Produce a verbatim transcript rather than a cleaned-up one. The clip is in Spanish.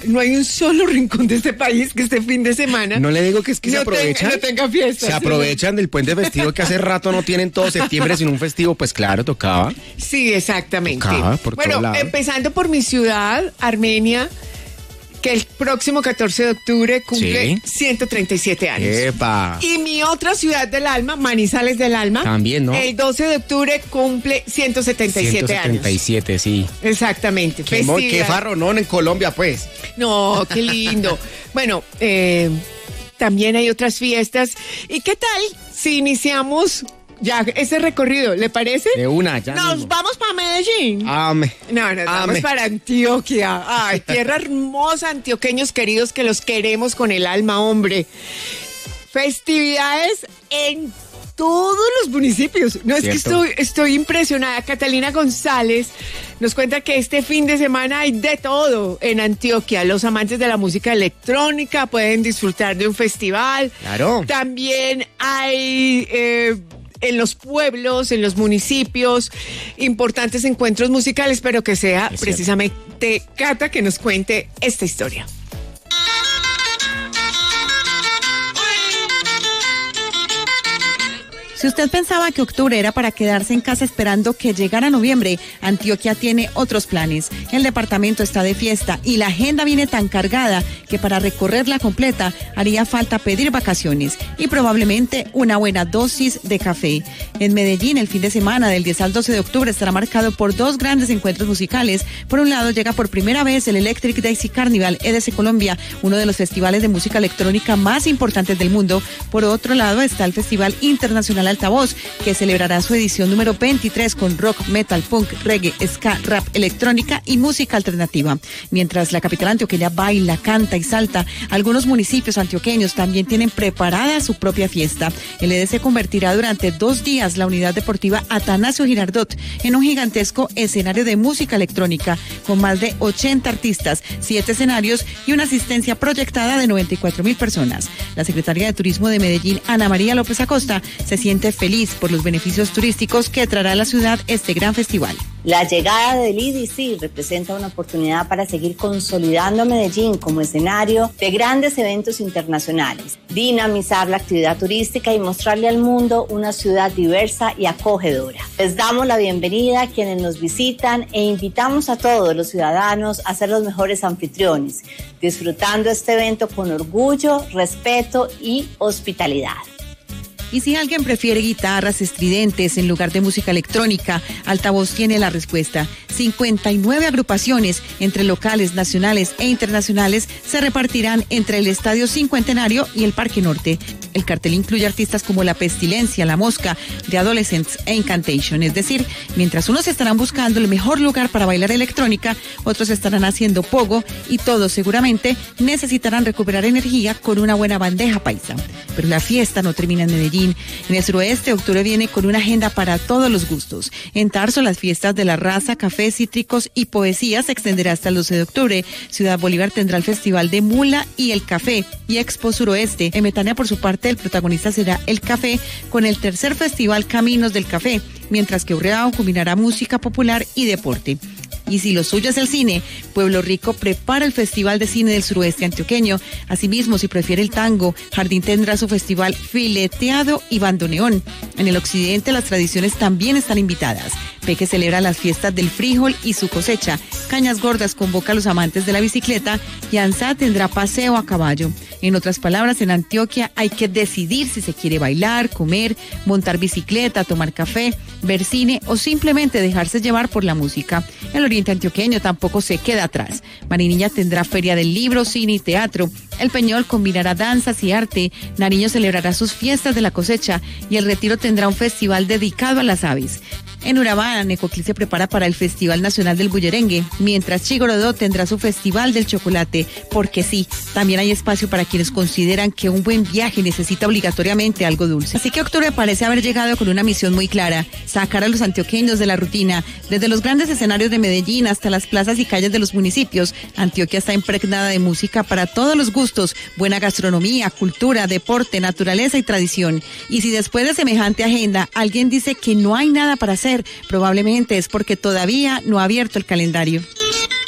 no hay un solo rincón de este país que este fin de semana no le digo que es que no se aprovechan, tenga, no tenga fiestas. Se aprovechan del puente festivo que hace rato no tienen todo septiembre sin un festivo, pues claro, tocaba. Sí, exactamente. Tocaba por bueno, todo lado. Empezando por mi ciudad, Armenia, que el próximo catorce de octubre cumple ¿Sí? ciento treinta y siete años. ¡Epa! Y mi otra ciudad del alma, Manizales del Alma, también, ¿no? el doce de octubre cumple ciento setenta y siete años. ciento setenta y siete, sí. Exactamente. Qué, mo- qué farronón en Colombia, pues. No, qué lindo. Bueno, eh, también hay otras fiestas. ¿Y qué tal si iniciamos ya ese recorrido? ¿Le parece? De una, ya Nos mismo. vamos para Medellín. Ame. No, nos vamos Ame. para Antioquia. Ay, tierra hermosa, antioqueños queridos, que los queremos con el alma, hombre. Festividades en todos los municipios. No, es que Cierto. estoy, estoy impresionada. Catalina González nos cuenta que este fin de semana hay de todo en Antioquia. Los amantes de la música electrónica pueden disfrutar de un festival. Claro. También hay... Eh, en los pueblos, en los municipios, importantes encuentros musicales, pero que sea Es precisamente Cata que nos cuente esta historia. Si usted pensaba que octubre era para quedarse en casa esperando que llegara noviembre, Antioquia tiene otros planes. El departamento está de fiesta y la agenda viene tan cargada que para recorrerla completa haría falta pedir vacaciones y probablemente una buena dosis de café. En Medellín, el fin de semana del diez al doce de octubre estará marcado por dos grandes encuentros musicales. Por un lado, llega por primera vez el Electric Daisy Carnival E D C Colombia, uno de los festivales de música electrónica más importantes del mundo. Por otro lado, está el Festival Internacional Altavoz, que celebrará su edición número veintitrés con rock, metal, punk, reggae, ska, rap, electrónica y música alternativa. Mientras la capital antioqueña baila, canta y salta, algunos municipios antioqueños también tienen preparada su propia fiesta. El E D C convertirá durante dos días la unidad deportiva Atanasio Girardot en un gigantesco escenario de música electrónica con más de ochenta artistas, siete escenarios y una asistencia proyectada de noventa y cuatro mil personas. La secretaria de Turismo de Medellín, Ana María López Acosta, se siente feliz por los beneficios turísticos que traerá a la ciudad este gran festival. La llegada del E D C representa una oportunidad para seguir consolidando a Medellín como escenario de grandes eventos internacionales, dinamizar la actividad turística y mostrarle al mundo una ciudad diversa y acogedora. Les damos la bienvenida a quienes nos visitan e invitamos a todos los ciudadanos a ser los mejores anfitriones, disfrutando este evento con orgullo, respeto y hospitalidad. Y si alguien prefiere guitarras estridentes en lugar de música electrónica, Altavoz tiene la respuesta. cincuenta y nueve agrupaciones entre locales, nacionales e internacionales se repartirán entre el Estadio Cincuentenario y el Parque Norte. El cartel incluye artistas como La Pestilencia, La Mosca, The Adolescents e Incantation. Es decir, mientras unos estarán buscando el mejor lugar para bailar electrónica, otros estarán haciendo pogo y todos seguramente necesitarán recuperar energía con una buena bandeja paisa. Pero la fiesta no termina en Medellín. En el suroeste, octubre viene con una agenda para todos los gustos. En Tarso, las fiestas de la raza, café, cítricos y poesía se extenderá hasta el doce de octubre. Ciudad Bolívar tendrá el Festival de Mula y el Café y Expo Suroeste. En Betania, por su parte, el protagonista será el café con el tercer Festival Caminos del Café, mientras que Urreao combinará música popular y deporte. Y si lo suyo es el cine, Pueblo Rico prepara el Festival de Cine del Suroeste Antioqueño. Asimismo, si prefiere el tango, Jardín tendrá su festival Fileteado y Bandoneón. En el occidente, las tradiciones también están invitadas. Peque celebra las fiestas del frijol y su cosecha. Cañas Gordas convoca a los amantes de la bicicleta y Ansá tendrá paseo a caballo. En otras palabras, en Antioquia hay que decidir si se quiere bailar, comer, montar bicicleta, tomar café, ver cine o simplemente dejarse llevar por la música. El oriente antioqueño tampoco se queda atrás. Marinilla tendrá feria del libro, cine y teatro. El Peñol combinará danzas y arte. Nariño celebrará sus fiestas de la cosecha y el Retiro tendrá un festival dedicado a las aves. En Urabá, Necoclí se prepara para el Festival Nacional del Bullerengue, mientras Chigorodó tendrá su Festival del Chocolate, porque sí, también hay espacio para quienes consideran que un buen viaje necesita obligatoriamente algo dulce. Así que octubre parece haber llegado con una misión muy clara, sacar a los antioqueños de la rutina. Desde los grandes escenarios de Medellín hasta las plazas y calles de los municipios, Antioquia está impregnada de música para todos los gustos, buena gastronomía, cultura, deporte, naturaleza y tradición. Y si después de semejante agenda alguien dice que no hay nada para hacer, probablemente es porque todavía no ha abierto el calendario.